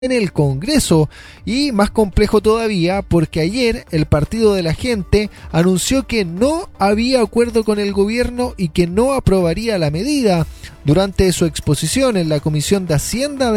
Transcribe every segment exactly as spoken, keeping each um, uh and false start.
en el Congreso, y más complejo todavía porque ayer el Partido de la Gente anunció que no había acuerdo con el gobierno y que no aprobaría la medida. Durante su exposición en la Comisión de Hacienda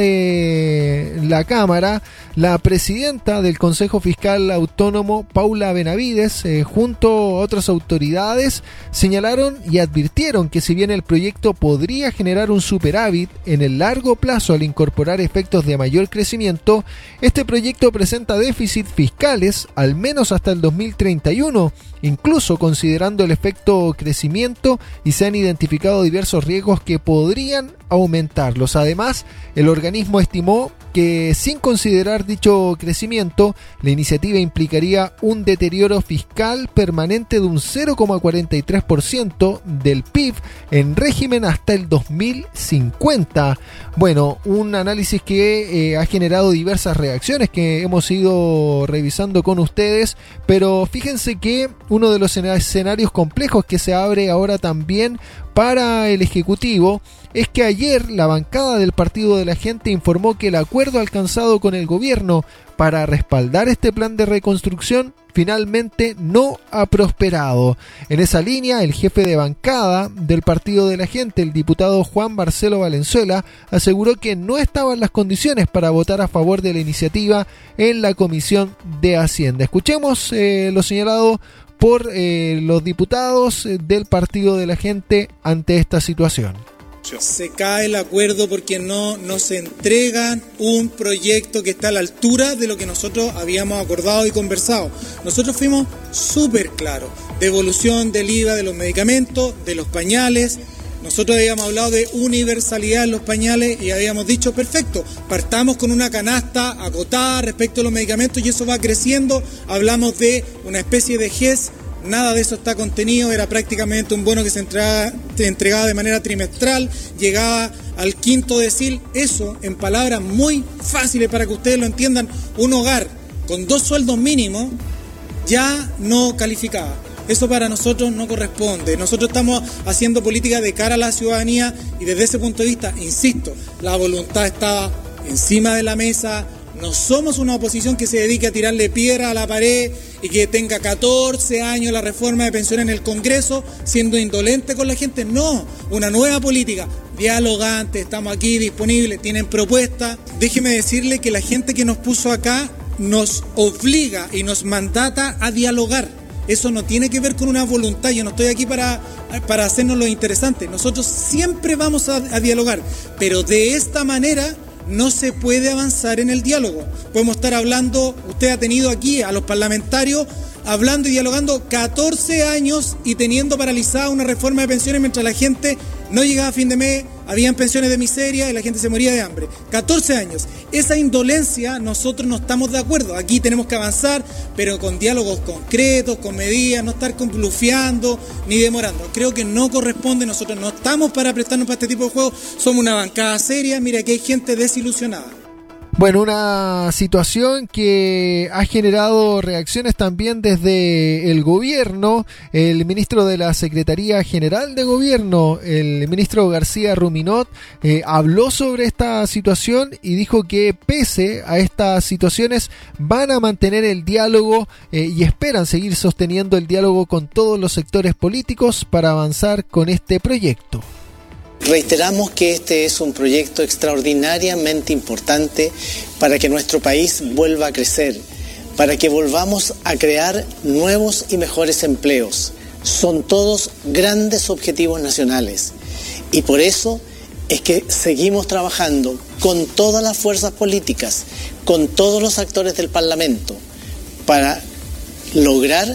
de la Cámara, la presidenta del Consejo Fiscal Autónomo, Paula Benavides, eh, junto a otras autoridades, señalaron y advirtieron que si bien el proyecto podría generar un superávit en el largo plazo al incorporar efectos de mayor crecimiento, este proyecto presenta déficits fiscales al menos hasta el dos mil treinta y uno, incluso considerando el efecto crecimiento, y se han identificado diversos riesgos que podrían aumentarlos. Además, el organismo estimó que sin considerar dicho crecimiento, la iniciativa implicaría un deterioro fiscal permanente de un cero coma cuarenta y tres por ciento del P I B en régimen hasta el dos mil cincuenta. Bueno, un análisis que eh, ha generado diversas reacciones que hemos ido revisando con ustedes, pero fíjense que uno de los escenarios complejos que se abre ahora también para el Ejecutivo es que ayer la bancada del Partido de la Gente informó que el acuerdo alcanzado con el gobierno para respaldar este plan de reconstrucción finalmente no ha prosperado. En esa línea, el jefe de bancada del Partido de la Gente, el diputado Juan Marcelo Valenzuela, aseguró que no estaban las condiciones para votar a favor de la iniciativa en la Comisión de Hacienda. Escuchemos eh, lo señalado por eh, los diputados del Partido de la Gente ante esta situación. Se cae el acuerdo porque no nos entregan un proyecto que está a la altura de lo que nosotros habíamos acordado y conversado. Nosotros fuimos súper claros: devolución del I V A de los medicamentos, de los pañales. Nosotros habíamos hablado de universalidad en los pañales y habíamos dicho, perfecto, partamos con una canasta acotada respecto a los medicamentos y eso va creciendo. Hablamos de una especie de G E S. Nada de eso está contenido, era prácticamente un bono que se entregaba, se entregaba de manera trimestral, llegaba al quinto decil. Eso, en palabras muy fáciles para que ustedes lo entiendan, un hogar con dos sueldos mínimos ya no calificaba. Eso para nosotros no corresponde. Nosotros estamos haciendo política de cara a la ciudadanía y desde ese punto de vista, insisto, la voluntad estaba encima de la mesa. No somos una oposición que se dedique a tirarle piedra a la pared y que tenga catorce años la reforma de pensiones en el Congreso siendo indolente con la gente. No, una nueva política dialogante, estamos aquí disponibles, tienen propuestas. Déjeme decirle que la gente que nos puso acá nos obliga y nos mandata a dialogar. Eso no tiene que ver con una voluntad. Yo no estoy aquí para, para hacernos lo interesante. Nosotros siempre vamos a, a dialogar, pero de esta manera no se puede avanzar en el diálogo. Podemos estar hablando, usted ha tenido aquí a los parlamentarios hablando y dialogando catorce años y teniendo paralizada una reforma de pensiones mientras la gente no llegaba a fin de mes, habían pensiones de miseria y la gente se moría de hambre. catorce años. Esa indolencia nosotros no estamos de acuerdo. Aquí tenemos que avanzar, pero con diálogos concretos, con medidas, no estar blufeando ni demorando. Creo que no corresponde, nosotros no estamos para prestarnos para este tipo de juegos, somos una bancada seria. Mira, aquí hay gente desilusionada. Bueno, una situación que ha generado reacciones también desde el gobierno. El ministro de la Secretaría General de Gobierno, el ministro García Ruminot, eh, habló sobre esta situación y dijo que pese a estas situaciones van a mantener el diálogo eh, y esperan seguir sosteniendo el diálogo con todos los sectores políticos para avanzar con este proyecto. Reiteramos que este es un proyecto extraordinariamente importante para que nuestro país vuelva a crecer, para que volvamos a crear nuevos y mejores empleos. Son todos grandes objetivos nacionales y por eso es que seguimos trabajando con todas las fuerzas políticas, con todos los actores del Parlamento, para lograr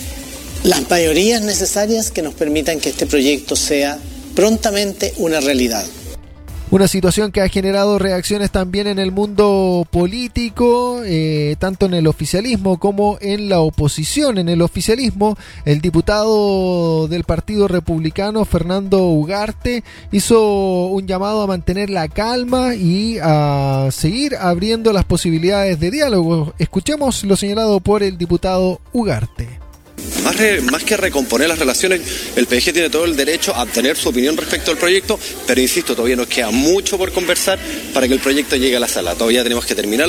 las mayorías necesarias que nos permitan que este proyecto sea prontamente una realidad. Una situación que ha generado reacciones también en el mundo político, eh, tanto en el oficialismo como en la oposición. En el oficialismo, el diputado del Partido Republicano, Fernando Ugarte, hizo un llamado a mantener la calma y a seguir abriendo las posibilidades de diálogo. Escuchemos lo señalado por el diputado Ugarte. más, re, más que recomponer las relaciones, el P D G tiene todo el derecho a tener su opinión respecto al proyecto, pero insisto, todavía nos queda mucho por conversar para que el proyecto llegue a la sala. Todavía tenemos que terminar